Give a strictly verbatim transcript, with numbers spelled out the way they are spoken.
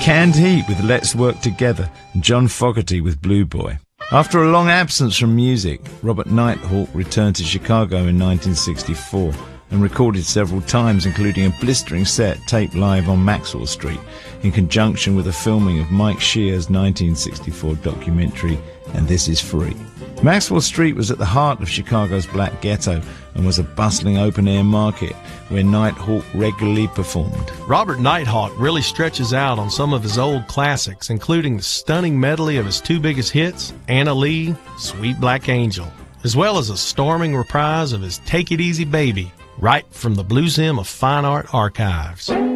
Canned Heat with Let's Work Together, and John Fogerty with Blue Boy. After a long absence from music, Robert Nighthawk returned to Chicago in nineteen sixty-four and recorded several times, including a blistering set taped live on Maxwell Street in conjunction with a filming of Mike Shear's nineteen sixty-four documentary And This Is Free. Maxwell Street was at the heart of Chicago's black ghetto and was a bustling open-air market where Nighthawk regularly performed. Robert Nighthawk really stretches out on some of his old classics, including the stunning medley of his two biggest hits, Anna Lee, Sweet Black Angel, as well as a storming reprise of his Take It Easy Baby, right from the Blues Hymn of Fine Art archives.